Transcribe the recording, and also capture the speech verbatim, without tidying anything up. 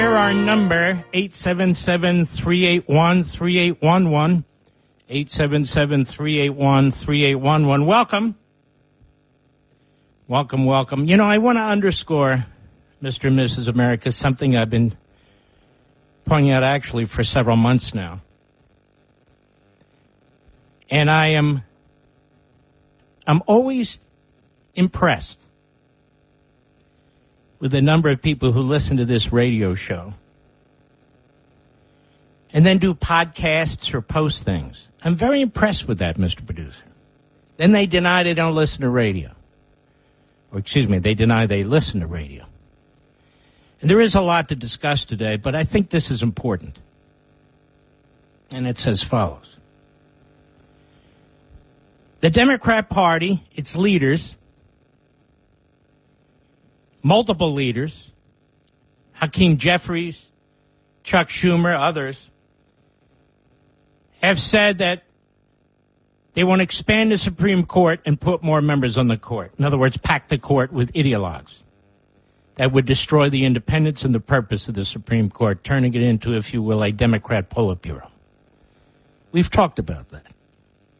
Our number, eight seven seven, three eight one, three eight one one, eight seven seven, three eight one, three eight one one. Welcome. Welcome, welcome. You know, I want to underscore, Mister and Missus America, something I've been pointing out actually for several months now. And I am, I'm always impressed with the number of people who listen to this radio show and then do podcasts or post things. I'm very impressed with that, Mister Producer. Then they deny they don't listen to radio. Or excuse me, they deny they listen to radio. And there is a lot to discuss today, but I think this is important. And it's as follows. The Democrat Party, its leaders, multiple leaders, Hakeem Jeffries, Chuck Schumer, others, have said that they want to expand the Supreme Court and put more members on the court. In other words, pack the court with ideologues that would destroy the independence and the purpose of the Supreme Court, turning it into, if you will, a Democrat Politburo. We've talked about that.